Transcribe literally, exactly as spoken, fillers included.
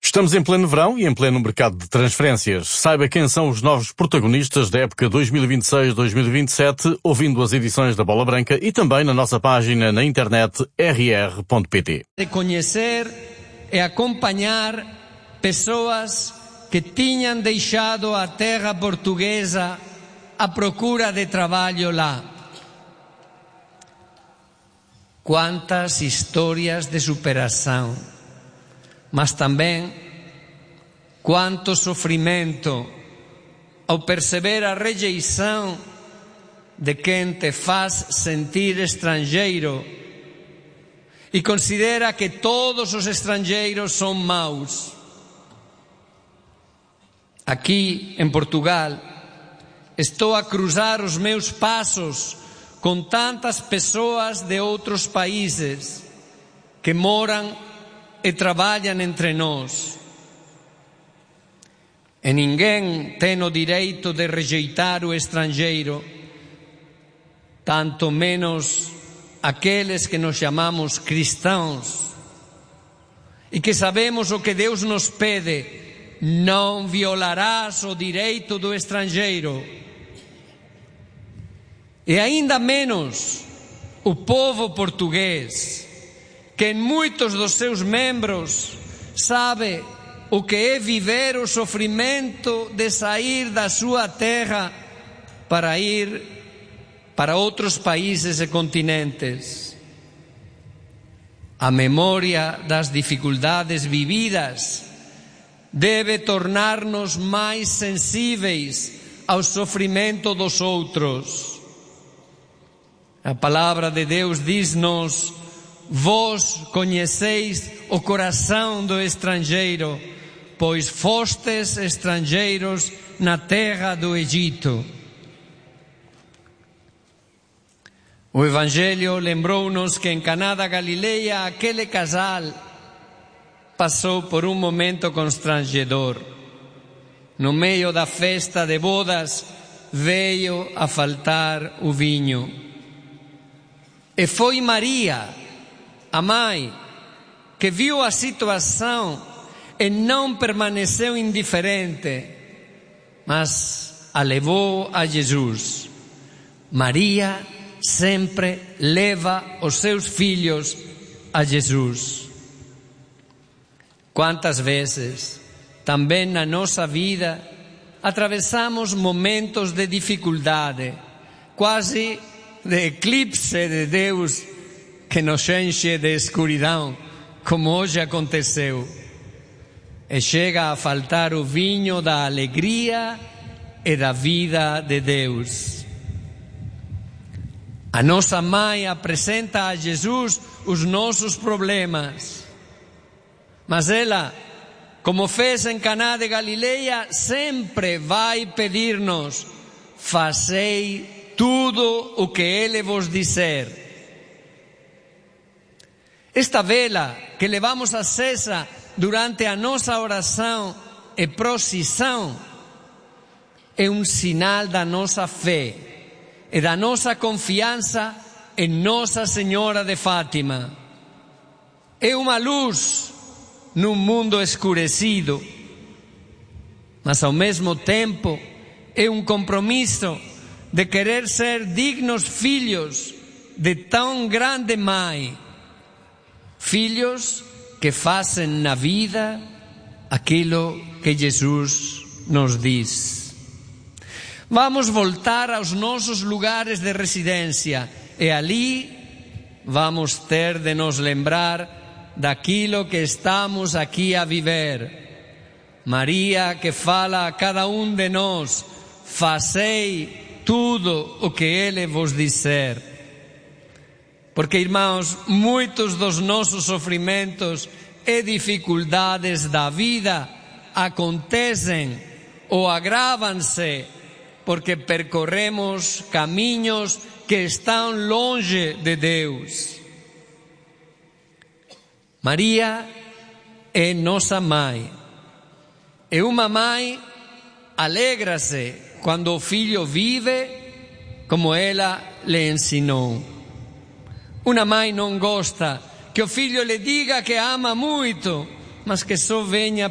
Estamos em pleno verão e em pleno mercado de transferências. Saiba quem são os novos protagonistas da época dois mil e vinte e seis dois mil e vinte e sete, ouvindo as edições da Bola Branca e também na nossa página na internet r r ponto p t. De conhecer e acompanhar pessoas que tinham deixado a terra portuguesa à procura de trabalho lá. Quantas histórias de superação, mas também quanto sofrimento ao perceber a rejeição de quem te faz sentir estrangeiro e considera que todos os estrangeiros são maus. Aqui em Portugal estou a cruzar os meus passos com tantas pessoas de outros países que moram e trabalham entre nós. E ninguém tem o direito de rejeitar o estrangeiro, tanto menos aqueles que nos chamamos cristãos e que sabemos o que Deus nos pede: não violarás o direito do estrangeiro. E ainda menos o povo português, que em muitos dos seus membros sabe o que é viver o sofrimento de sair da sua terra para ir para outros países e continentes. A memória das dificuldades vividas deve tornar-nos mais sensíveis ao sofrimento dos outros. A palavra de Deus diz-nos: vós conheceis o coração do estrangeiro, pois fostes estrangeiros na terra do Egito. O Evangelho lembrou-nos que em Caná da Galileia aquele casal passou por um momento constrangedor. No meio da festa de bodas veio a faltar o vinho. E foi Maria, a mãe, que viu a situação e não permaneceu indiferente, mas a levou a Jesus. Maria sempre leva os seus filhos a Jesus. Quantas vezes, também na nossa vida, atravessamos momentos de dificuldade, quase de eclipse de Deus que nos enche de escuridão, como hoje aconteceu. E chega a faltar o vinho da alegria e da vida de Deus. A nossa mãe apresenta a Jesus os nossos problemas, mas ela, como fez em Caná de Galileia, sempre vai pedir-nos: fazei tudo o que Ele vos disser. Esta vela que levamos acesa durante a nossa oração e procissão é um sinal da nossa fé e da nossa confiança em Nossa Senhora de Fátima. É uma luz num mundo escurecido, mas ao mesmo tempo é um compromisso de querer ser dignos filhos de tão grande mãe, filhos que fazem na vida aquilo que Jesus nos diz. Vamos voltar aos nossos lugares de residência e ali vamos ter de nos lembrar daquilo que estamos aqui a viver. Maria, que fala a cada um de nós: fazei tudo o que Ele vos disser. Porque, irmãos, muitos dos nossos sofrimentos e dificuldades da vida acontecem ou agravam-se porque percorremos caminhos que estão longe de Deus. Maria é nossa mãe. E uma mãe alegra-se quando o filho vive como ela lhe ensinou. Uma mãe não gosta que o filho lhe diga que ama muito, mas que só venha